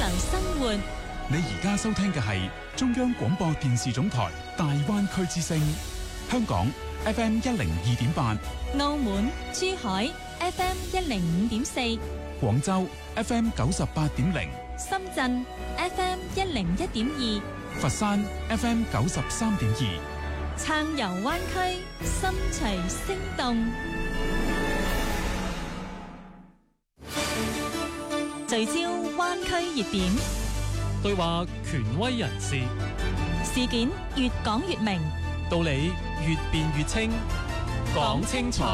常生活。 你而家收聽嘅係中央廣播電視總台大灣區之聲，香港 FM 102.8， 澳門、珠海 FM 105.4， 廣州 FM 98.0， 深圳 FM 101.2， 佛山 FM 93.2， 撐遊灣區，心隨聲動。聚焦灣區熱點， 對話權威人士， 事件越講越明， 道理越辯越清，講清楚，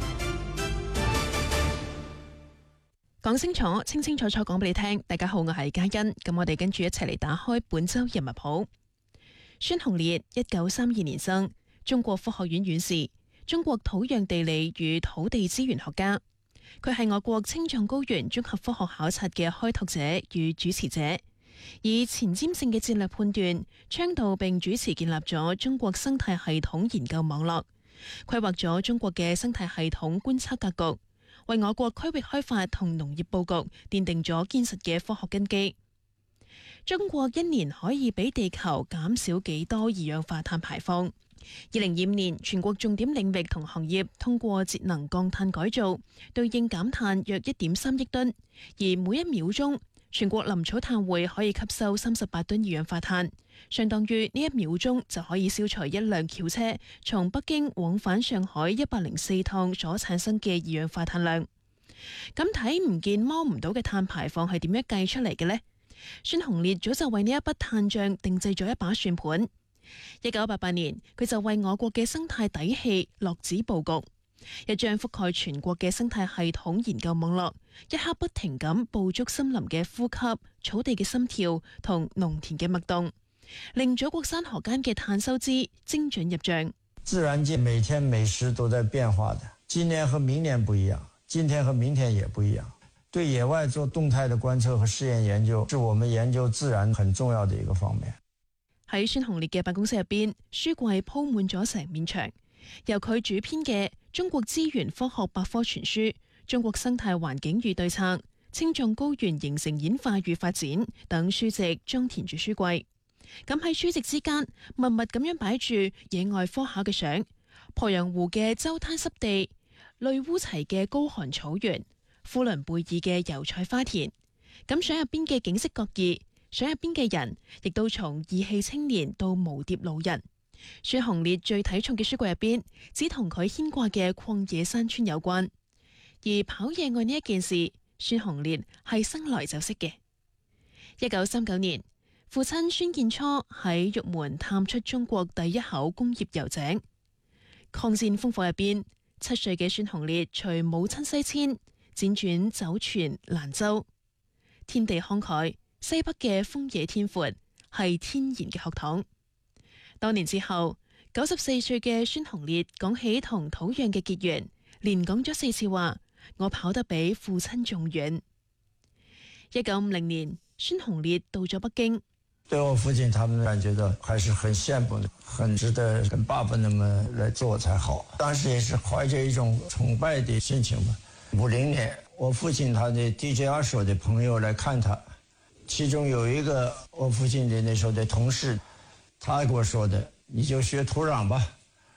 講清楚，清清楚楚講俾你聽。大家好，我係嘉欣，咁我哋跟住一齊嚟打開本周人物譜。孫鴻烈1932年生，中國科學院院士，中國土壤地理與土地資源學家。佢係我國青藏高原綜合科學考察嘅開拓者與主持者，以前瞻性嘅戰略判斷，倡導並主持建立咗中國生態系統研究網絡，規劃咗中國嘅生態系統觀測格局，為我國區域開發同農業佈局奠定咗堅實嘅科學根基。中國一年可以俾地球減少幾多二氧化碳排放？2025年，全國重點領域同行業通過節能降碳改造，對應減碳約1.3億噸，而每一秒鐘，全國林草炭匯可以吸收38噸二氧化碳，相當於呢一秒鐘就可以消除一輛轎車從北京往返上海104趟所產生嘅二氧化碳量。咁睇唔見摸唔到嘅碳排放係點樣計出嚟嘅呢？孫鴻烈早就為呢一筆碳賬定製咗一把算盤。1988年，佢就為我國嘅生態底氣落紙佈局，一張覆蓋全國嘅生態系統研究網絡，一刻不停咁捕捉森林嘅呼吸、草地嘅心跳同農田嘅脈動，令祖國山河間嘅碳收支精準入賬。 自然界每天每時都在變化的，今年和明年不一樣，今天和明天也不一樣。對野外做動態的觀測和試驗研究，是我們研究自然很重要的一個方面。 喺孫鴻烈嘅辦公室入邊，書櫃鋪滿咗成面牆，由佢主編嘅《中國資源科學百科全書》、《中國生態環境與對策》、《青藏高原形成演化與發展》等書籍裝填住書櫃。咁喺書籍之間，密密咁樣擺住野外科考嘅相，鄱陽湖嘅周灘濕地、類烏齊嘅高寒草原、呼倫貝爾嘅油菜花田。咁相入邊嘅景色各異，相入邊嘅人亦都從義氣青年到耄耋老人。孫鴻烈最睇重嘅書櫃入邊，只同佢牽掛嘅曠野山川有關。而跑野外呢一件事，孫鴻烈係生來就識嘅。1939年，父親孫建初喺玉門探出中國第一口工業油井。抗戰烽火入邊，7歲嘅孫鴻烈隨母親西遷，輾轉走泉蘭州。天地慷慨，西北嘅風野天闊，係天然嘅學堂。多年之後，94歲嘅孫鴻烈講起同土壤嘅結緣，連講咗4次話：我跑得比父親仲遠。1950年，孫鴻烈到咗北京。 對我父親他們感覺到還是很羨慕的，很值得跟爸爸那麼來做才好。當時也是懷着一種崇拜的心情吧。50年，我父親他的 DJ2所的朋友來看他，其中有一個我父親的那時候的同事，他跟我說的：你就學土壤吧，